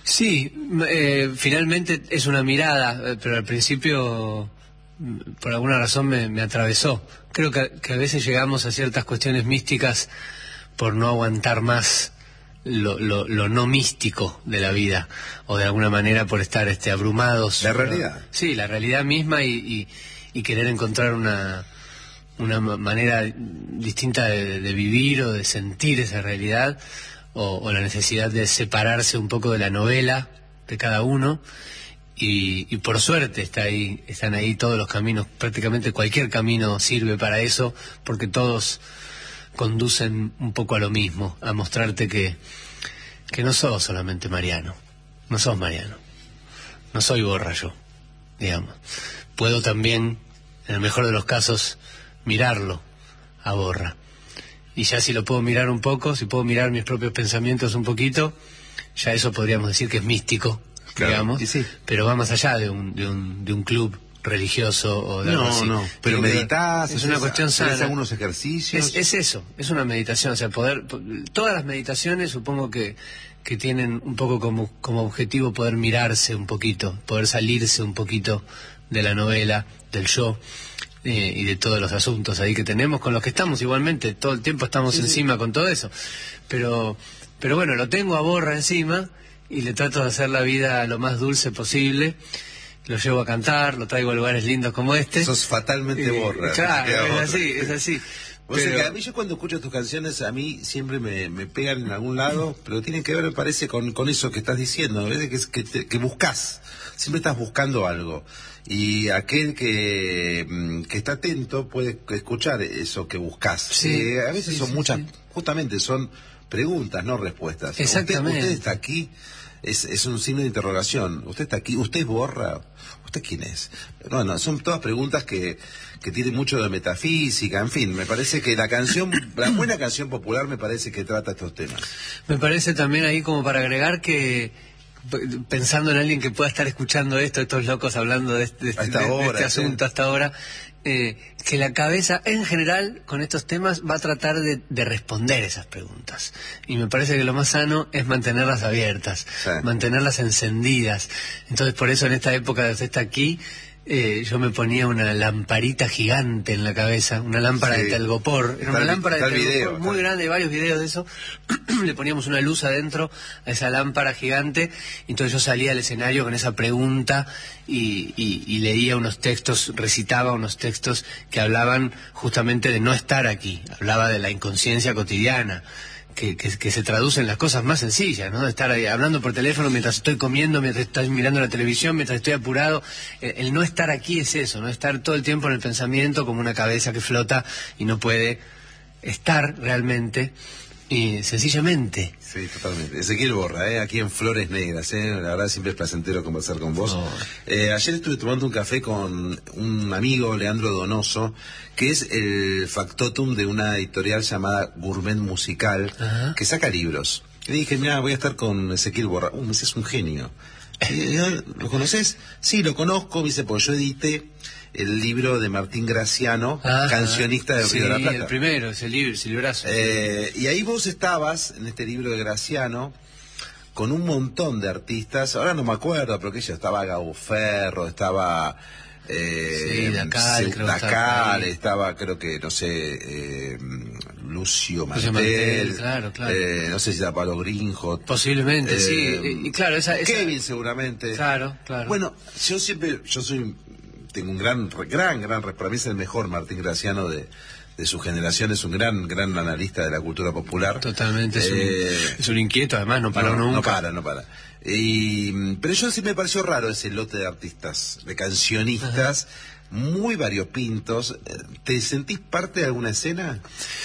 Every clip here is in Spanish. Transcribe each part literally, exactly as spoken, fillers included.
Sí, eh, finalmente es una mirada, pero al principio por alguna razón me, me atravesó. Creo que, que a veces llegamos a ciertas cuestiones místicas por no aguantar más lo, lo, lo no místico de la vida, o de alguna manera por estar este, abrumados. La realidad. Sí, la realidad misma y, y, y querer encontrar una, una manera distinta de, de vivir o de sentir esa realidad, o, o la necesidad de separarse un poco de la novela de cada uno. Y, y por suerte está ahí, están ahí todos los caminos, prácticamente cualquier camino sirve para eso, porque todos conducen un poco a lo mismo, a mostrarte que, que no sos solamente Mariano, no sos Mariano, no soy Borra yo, digamos. Puedo también, en el mejor de los casos, mirarlo a Borra. Y ya si lo puedo mirar un poco, si puedo mirar mis propios pensamientos un poquito, ya eso podríamos decir que es místico. Claro, digamos, sí. Pero va más allá de un, de un, de un club religioso o de no, algo así. No, pero meditas, es una cuestión sana. ¿Haces algunos ejercicios? Es, es eso, es una meditación, o sea, poder, todas las meditaciones supongo que, que tienen un poco como, como objetivo poder mirarse un poquito, poder salirse un poquito de la novela, del yo, eh, y de todos los asuntos ahí que tenemos, con los que estamos igualmente, todo el tiempo estamos sí, encima sí. con todo eso, pero, pero bueno, lo tengo a Borra encima, y le trato de hacer la vida lo más dulce posible. Lo llevo a cantar, lo traigo a lugares lindos como este. Sos fatalmente y, Borra. Claro, es borra. así, es así. Pero... O sea, que a mí yo cuando escucho tus canciones, a mí siempre me, me pegan en algún lado, pero tienen que ver, me parece, con, con eso que estás diciendo, ¿ves? Que, que, te, que buscas, siempre estás buscando algo. Y aquel que, que está atento puede escuchar eso que buscas. Sí, eh, a veces sí, son sí, muchas, sí. justamente son preguntas, no respuestas. Exactamente. Usted, usted está aquí. Es, es un signo de interrogación. ¿Usted está aquí? ¿Usted es Borra? ¿Usted quién es? No, no, son todas preguntas que, que tienen mucho de metafísica, en fin, me parece que la canción, la buena canción popular me parece que trata estos temas. Me parece también ahí como para agregar que, pensando en alguien que pueda estar escuchando esto, estos locos hablando de este, de, de, de, de este asunto hasta ahora, eh, que la cabeza en general con estos temas va a tratar de, de responder esas preguntas, y me parece que lo más sano es mantenerlas abiertas, sí. mantenerlas encendidas. Entonces por eso en esta época de usted está aquí, eh, yo me ponía una lamparita gigante en la cabeza, una lámpara sí. de telgopor, era una está lámpara está de telgopor video, muy grande, hay varios videos de eso. Le poníamos una luz adentro a esa lámpara gigante, y entonces yo salía al escenario con esa pregunta y, y, y leía unos textos, recitaba unos textos que hablaban justamente de no estar aquí, hablaba de la inconsciencia cotidiana, que, que, que se traduce en las cosas más sencillas, ¿no? De estar ahí hablando por teléfono mientras estoy comiendo, mientras estoy mirando la televisión, mientras estoy apurado. El, el no estar aquí es eso, no estar todo el tiempo en el pensamiento como una cabeza que flota y no puede estar realmente y sencillamente. Sí, totalmente. Ezequiel Borra, ¿eh? Aquí en Flores Negras, ¿eh? La verdad siempre es placentero conversar con vos. Oh. Eh, ayer estuve tomando un café con un amigo, Leandro Donoso, que es el factotum de una editorial llamada Gourmet Musical, uh-huh. que saca libros. Y le dije, mira, voy a estar con Ezequiel Borra. Uh, me dice, es un genio. ¿Lo conoces? Sí, lo conozco, me dice, porque yo edité el libro de Martín Graciano, ah, cancionista del sí, Río de la Plata. El primero, ese libro, ese librazo. Eh, y ahí vos estabas, en este libro de Graciano, con un montón de artistas, ahora no me acuerdo, pero que ya estaba Gabo Ferro, estaba... Eh, sí, Dacal, creo Dacal, estaba, creo que, no sé, eh, Lucio Mantel, Mantel claro, claro. Eh, no sé si era Pablo Grinjo. Posiblemente, eh, sí. Y, y claro, esa, esa... Kevin seguramente. Claro, claro. Bueno, yo siempre, yo soy... tengo un gran, gran, gran, para mí es el mejor Martín Graciano de, de su generación, es un gran, gran analista de la cultura popular. Totalmente, es, eh, un, es un inquieto, además, no para no, nunca. No para, no para. Y, pero yo sí me pareció raro ese lote de artistas, de cancionistas, ajá. muy variopintos. ¿Te sentís parte de alguna escena?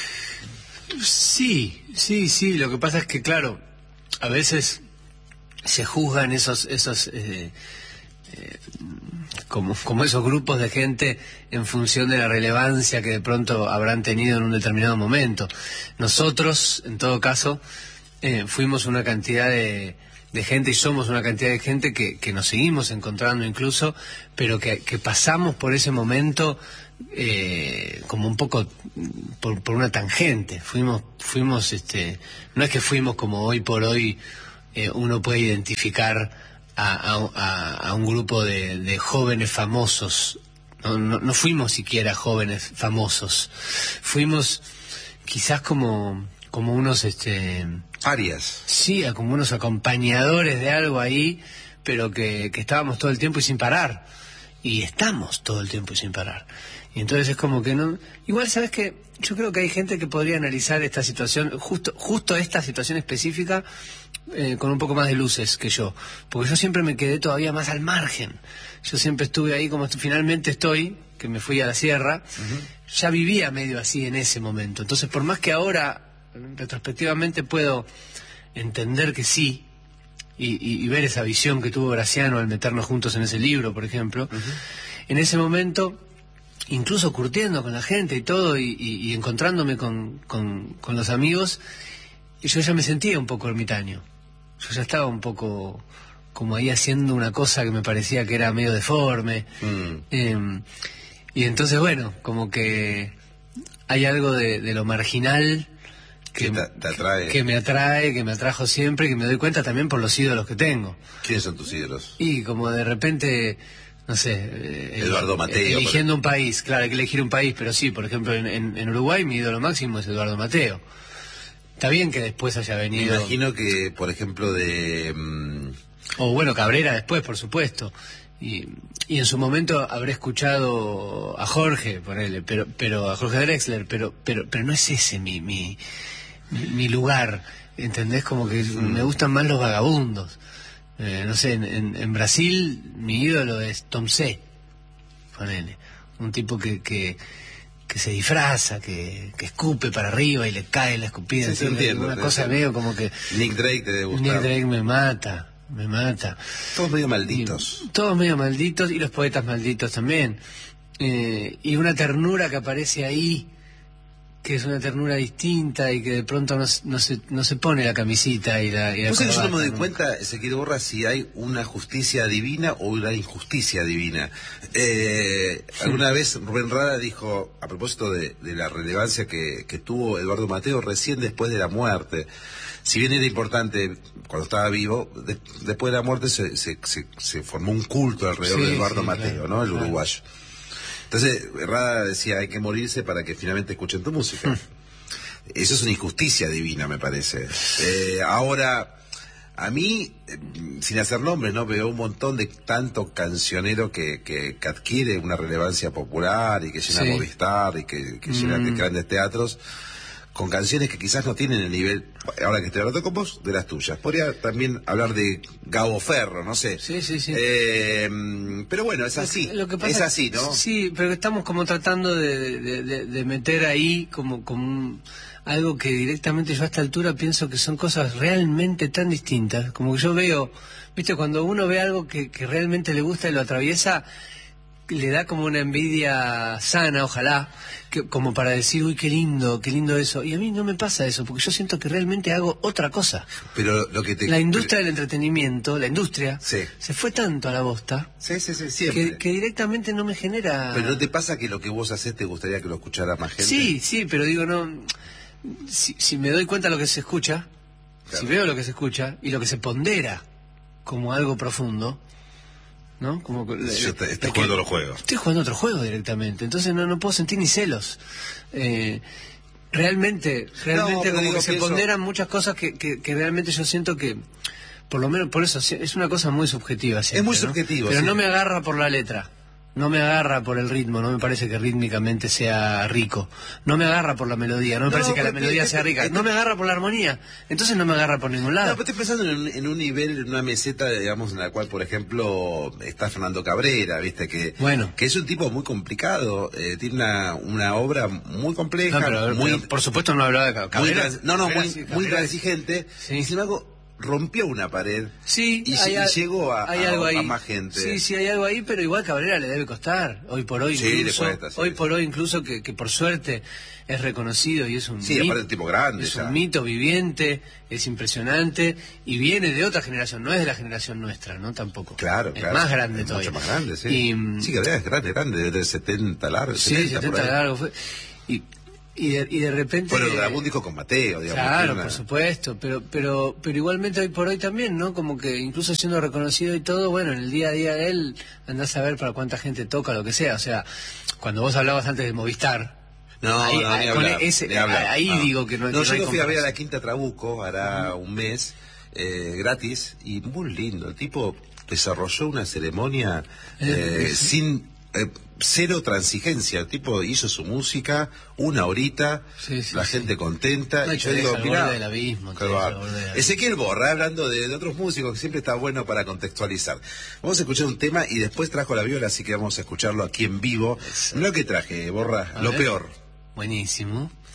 Sí, sí, sí, lo que pasa es que, claro, a veces se juzgan esos, esos, eh, eh, como, como esos grupos de gente en función de la relevancia que de pronto habrán tenido en un determinado momento. Nosotros, en todo caso, eh, fuimos una cantidad de, de gente y somos una cantidad de gente que, que nos seguimos encontrando incluso, pero que, que pasamos por ese momento eh, como un poco por, por una tangente. Fuimos, fuimos, este, no es que fuimos como hoy por hoy eh, uno puede identificar a, a, a, a un grupo de, de jóvenes famosos. No, no, no fuimos siquiera jóvenes famosos, fuimos quizás como, como unos... este Arias. Sí, como unos acompañadores de algo ahí, pero que, que estábamos todo el tiempo y sin parar. Y estamos todo el tiempo y sin parar. Y entonces es como que no... Igual, ¿sabes qué? Yo creo que hay gente que podría analizar esta situación, justo justo esta situación específica, eh, con un poco más de luces que yo. Porque yo siempre me quedé todavía más al margen. Yo siempre estuve ahí como estu- finalmente estoy, que me fui a la sierra, uh-huh. Ya vivía medio así en ese momento. Entonces, por más que ahora, retrospectivamente, puedo entender que sí, y, y, y ver esa visión que tuvo Graciano al meternos juntos en ese libro, por ejemplo, uh-huh. En ese momento... incluso curtiendo con la gente y todo, y, y, y encontrándome con, con, con los amigos, y yo ya me sentía un poco ermitaño. Yo ya estaba un poco como ahí haciendo una cosa que me parecía que era medio deforme. Mm. Eh, y entonces, bueno, como que hay algo de, de lo marginal que, te, te atrae. que me atrae, que me atrajo siempre, y que me doy cuenta también por los ídolos que tengo. ¿Quiénes son tus ídolos? Y como de repente... no sé, eh, Eduardo Mateo. Eligiendo un país, claro, hay que elegir un país, pero sí, por ejemplo, en, en, en Uruguay mi ídolo máximo es Eduardo Mateo. Está bien que después haya venido... Me imagino que, por ejemplo, de... Um... O bueno, Cabrera después, por supuesto. Y, y en su momento habré escuchado a Jorge, ponele, pero, pero a Jorge Drexler, pero, pero, pero no es ese mi, mi, mi, mi lugar, ¿entendés? Como que mm. me gustan más los vagabundos. Eh, no sé, en, en, en Brasil mi ídolo es Tom C. Ponele. Un tipo que, que, que se disfraza, que, que escupe para arriba y le cae la escupida. Sí, sí, entiendo, una cosa medio como que... Nick Drake te debe gustar. Nick Drake me mata, me mata. Todos medio malditos. Y, todos medio malditos, y los poetas malditos también. Eh, y una ternura que aparece ahí, que es una ternura distinta y que de pronto no, no, se, no se pone la camisita y la, y la corbata, yo no me doy ¿no? cuenta, Ezequiel Borra, si hay una justicia divina o una injusticia divina. Eh, sí. Alguna vez Rubén Rada dijo, a propósito de, de la relevancia que, que tuvo Eduardo Mateo recién después de la muerte, si bien era importante cuando estaba vivo, de, después de la muerte se, se, se, se formó un culto alrededor sí, de Eduardo sí, Mateo, claro, ¿no? El claro. uruguayo. Entonces, Rada decía, hay que morirse para que finalmente escuchen tu música. Mm. Eso es una injusticia divina, me parece. Eh, ahora, a mí, eh, sin hacer nombres, ¿no? Veo un montón de tanto cancionero que, que, que adquiere una relevancia popular y que llena sí. Movistar y que, que mm. llena de grandes teatros, con canciones que quizás no tienen el nivel, ahora que estoy hablando con vos, de las tuyas. Podría también hablar de Gabo Ferro, no sé. Sí, sí, sí. Eh, pero bueno, es así, lo que pasa, es así, ¿no? Sí, pero estamos como tratando de, de, de, de meter ahí como, como algo que directamente yo a esta altura pienso que son cosas realmente tan distintas. Como que yo veo, viste, cuando uno ve algo que, que realmente le gusta y lo atraviesa, le da como una envidia sana, ojalá, que, como para decir, uy, qué lindo, qué lindo eso. Y a mí no me pasa eso, porque yo siento que realmente hago otra cosa. Pero lo que te... La industria del entretenimiento, la industria, sí. se fue tanto a la bosta, sí, sí, sí, siempre. Que, que directamente no me genera... Pero ¿no te pasa que lo que vos haces te gustaría que lo escuchara más gente? Sí, sí, pero digo, no... Si, si me doy cuenta de lo que se escucha, claro. Si veo lo que se escucha y lo que se pondera como algo profundo... ¿no? Como que, yo te, estoy jugando otro juego. Estoy jugando otro juego directamente, entonces no, no puedo sentir ni celos. Eh, realmente, realmente no, como que se pienso... ponderan muchas cosas que, que, que realmente yo siento que, por lo menos por eso, es una cosa muy subjetiva. Siempre, es muy ¿no? subjetivo. Pero sí. no me agarra por la letra. No me agarra por el ritmo, no me parece que rítmicamente sea rico. No me agarra por la melodía, no me no, parece que la melodía te, sea rica. Te, te, no me agarra por la armonía, entonces no me agarra por ningún lado. No, pero estoy pensando en un, en un nivel, en una meseta, digamos, en la cual, por ejemplo, está Fernando Cabrera, viste, que, bueno. que es un tipo muy complicado, eh, tiene una, una obra muy compleja. No, pero, muy, pero, por supuesto no hablaba de Cabrera. Muy trans, no, no, Cabrera, muy, sí, muy transigente, sí. Y sin embargo... rompió una pared sí, y, hay, y llegó a, hay algo a, ahí. a más gente. Sí, sí, hay algo ahí, pero igual Cabrera le debe costar. Hoy por hoy, sí, incluso, le cuesta, sí, hoy sí. por hoy incluso que, que por suerte es reconocido y es un sí, mito, aparte un tipo grande, es ya. un mito viviente, es impresionante y viene de otra generación, no es de la generación nuestra, ¿no? Tampoco. Claro, es claro. más grande es todavía. Mucho más grande, sí. Y, sí, Cabrera es grande, grande, desde el setenta largo. Sí, setenta largo fue. Y Y de, y de repente... Bueno, grabó un disco con Mateo, digamos. Claro, una... por supuesto, pero pero pero igualmente hoy por hoy también, ¿no? Como que incluso siendo reconocido y todo, bueno, en el día a día de él andás a ver para cuánta gente toca, lo que sea. O sea, cuando vos hablabas antes de Movistar... No, ahí, no, ahí, ni hablar, ese, ni hablar. ahí no. digo que no, no que yo no lo fui a ver a la comparación. Quinta Trabuco, hará un mes, eh, gratis, y muy lindo. El tipo desarrolló una ceremonia eh, sin... Eh, cero transigencia, el tipo hizo su música una horita, sí, sí, la sí. gente contenta, No, y yo digo, mira, del abismo, Ezequiel Borra, hablando de, de otros músicos, que siempre está bueno para contextualizar. Vamos a escuchar un tema y después trajo la viola, así que vamos a escucharlo aquí en vivo. Lo que traje, Borra, a lo ver. peor. Buenísimo.